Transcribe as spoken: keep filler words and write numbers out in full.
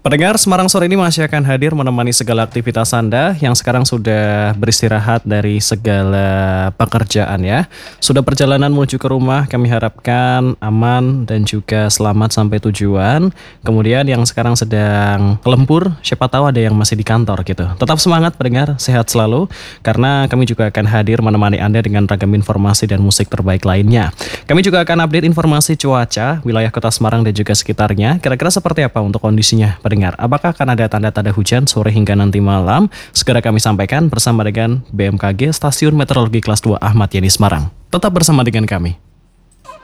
Pendengar Semarang sore ini masih akan hadir menemani segala aktivitas Anda yang sekarang sudah beristirahat dari segala pekerjaan ya. Sudah perjalanan menuju ke rumah, kami harapkan aman dan juga selamat sampai tujuan. Kemudian yang sekarang sedang lembur, siapa tahu ada yang masih di kantor gitu. Tetap semangat pendengar, sehat selalu karena kami juga akan hadir menemani Anda dengan ragam informasi dan musik terbaik lainnya. Kami juga akan update informasi cuaca wilayah Kota Semarang dan juga sekitarnya. Kira-kira seperti apa untuk kondisinya pendengar? Apakah akan ada tanda-tanda hujan sore hingga nanti malam? Segera kami sampaikan bersama dengan B M K G Stasiun Meteorologi Kelas dua Ahmad Yani Semarang. Tetap bersama dengan kami.